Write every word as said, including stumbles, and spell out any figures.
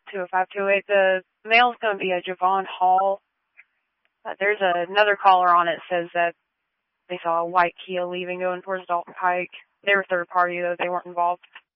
two oh five two eight. The mail's going to be a Javon Hall. Uh, there's a, another caller on it says that they saw a white Kia leaving going towards Dalton Pike. They were third party, though. They weren't involved.